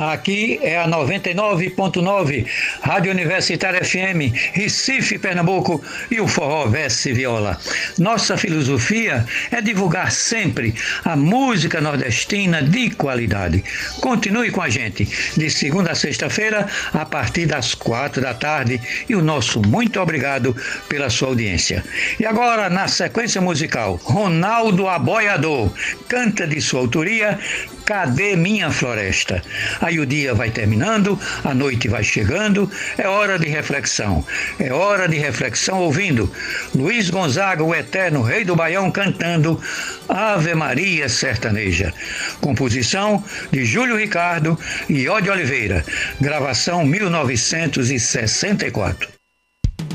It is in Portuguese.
Aqui é a 99.9, Rádio Universitária FM, Recife, Pernambuco, e o Forró Verso Viola. Nossa filosofia é divulgar sempre a música nordestina de qualidade. Continue com a gente, de segunda a sexta-feira, a partir das 4 da tarde, e o nosso muito obrigado pela sua audiência. E agora, na sequência musical, Ronaldo Aboiador canta de sua autoria Cadê Minha Floresta? Aí o dia vai terminando, a noite vai chegando, é hora de reflexão. É hora de reflexão ouvindo Luiz Gonzaga, o eterno rei do Baião, cantando Ave Maria Sertaneja. Composição de Júlio Ricardo e Ode Oliveira. Gravação 1964.